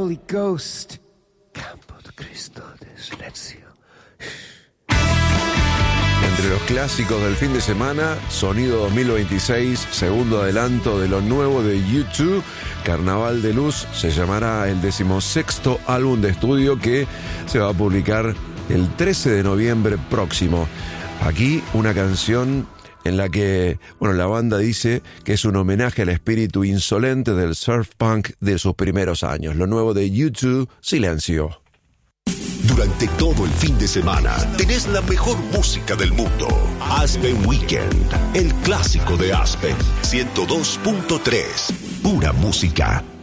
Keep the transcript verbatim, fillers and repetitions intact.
Holy Ghost. Campo de Cristo de silencio. Entre los clásicos del fin de semana, Sonido dos mil veintiséis, segundo adelanto de lo nuevo de U dos, Carnaval de Luz, se llamará el decimosexto álbum de estudio que se va a publicar el trece de noviembre próximo. Aquí una canción en la que, bueno, la banda dice que es un homenaje al espíritu insolente del surf punk de sus primeros años. Lo nuevo de U dos, Silencio. Durante todo el fin de semana tenés la mejor música del mundo. Aspen Weekend, el clásico de Aspen, ciento dos punto tres, pura música.